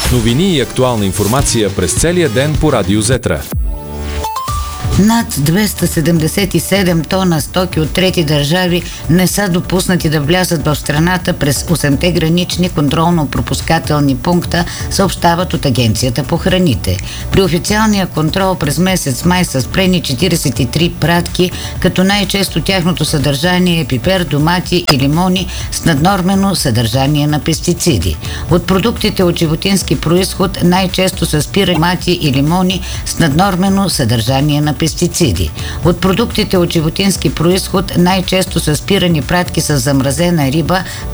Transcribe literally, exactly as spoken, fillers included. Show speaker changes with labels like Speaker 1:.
Speaker 1: Новини и актуална информация през целия ден по Радио Зетра.
Speaker 2: Над двеста седемдесет и седем тона стоки от трети държави не са допуснати да влязат в страната през осемте гранични контролно-пропускателни пункта, съобщават от Агенцията по храните. При официалния контрол през месец май са спрени четиридесет и три пратки, като най-често тяхното съдържание е пипер, домати и лимони с наднормено съдържание на пестициди. От продуктите от животински происход най-често са спирани домати и лимони с наднормено съдържание на пестициди. Пестициди. От продуктите от животински происход най-често са спирани пратки с замразена риба,